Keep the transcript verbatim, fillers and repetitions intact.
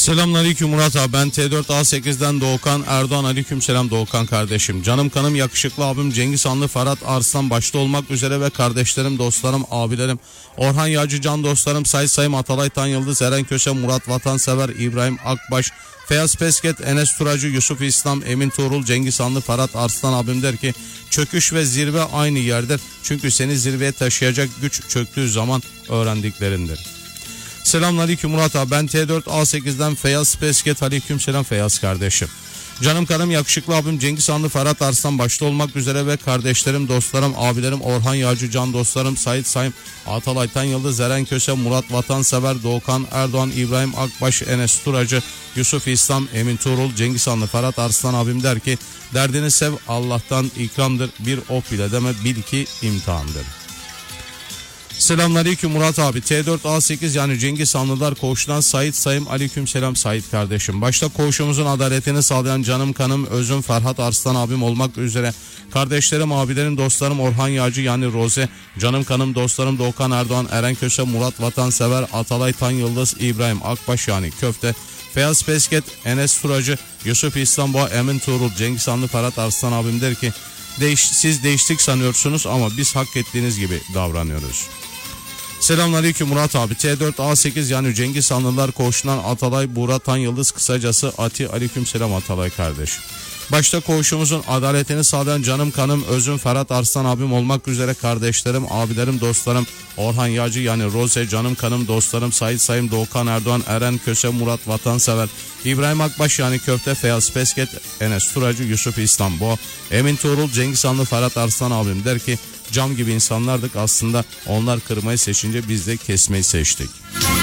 Selamünaleyküm Murat abi, ben T dört A sekizden Doğukan Erdoğan. Aleykümselam Doğukan kardeşim. Canım kanım yakışıklı abim Cengiz Hanlı, Ferhat Arslan başta olmak üzere ve kardeşlerim, dostlarım, abilerim, Orhan Yağcı, can dostlarım, Say Sayım, Atalay Tan Yıldız, Eren Köse, Murat Vatansever, İbrahim Akbaş, Feyyaz Pesket, Enes Turacı, Yusuf İslam, Emin Tuğrul, Cengiz Hanlı, Ferhat Arslan abim der ki çöküş ve zirve aynı yerdir. Çünkü seni zirveye taşıyacak güç çöktüğü zaman öğrendiklerindir. Selamünaleyküm Murat abi, ben T dört A sekizden Feyyaz Pesket. Aleykümselam Feyyaz kardeşim. Canım kanım yakışıklı abim Cengiz Hanlı, Ferhat Arslan başta olmak üzere ve kardeşlerim, dostlarım, abilerim, Orhan Yağcı, can dostlarım, Sait Sayım, Atalay Tan Yıldız, Eren Köse, Murat Vatansever, Doğukan Erdoğan, İbrahim Akbaş, Enes Turacı, Yusuf İslam, Emin Tuğrul, Cengiz Hanlı, Ferhat Arslan abim der ki derdini sev, Allah'tan ikramdır, bir ok bile deme, bil ki imtihandır. Selamünaleyküm Murat abi, T dört A sekiz yani Cengiz Hanlılar koğuşundan Sait Sayım. Aleykümselam Sait kardeşim. Başta koğuşumuzun adaletini sağlayan canım kanım özüm Ferhat Arslan abim olmak üzere kardeşlerim, abilerim, dostlarım, Orhan Yağcı yani Roze, canım kanım dostlarım Doğukan Erdoğan, Eren Köse, Murat Vatansever, Atalay Tan Yıldız, İbrahim Akbaş yani Köfte, Feyyaz Pesket, Enes Turacı, Yusuf İslam Boğa, Emin Tuğrul, Cengiz Hanlı, Ferhat Arslan abim der ki Değiş, siz değiştik sanıyorsunuz ama biz hak ettiğiniz gibi davranıyoruz. Selamünaleyküm Murat abi, T dört A sekiz yani Cengiz Hanlılar koğuşundan Atalay Buğra Tan Yıldız, kısacası Ati. Aleykümselam Atalay kardeş. Başta koğuşumuzun adaletini sağlayan canım kanım özüm Ferhat Arslan abim olmak üzere kardeşlerim, abilerim, dostlarım, Orhan Yağcı yani Roze, canım kanım dostlarım, Sait Sayım, Doğukan Erdoğan, Eren Köse, Murat Vatansever, İbrahim Akbaş yani Köfte, Feyyaz Pesket, Enes Turacı, Yusuf İslam Boğa, Emin Tuğrul, Cengiz Hanlı, Ferhat Arslan abim der ki cam gibi insanlardık aslında, onlar kırmayı seçince biz de kesmeyi seçtik.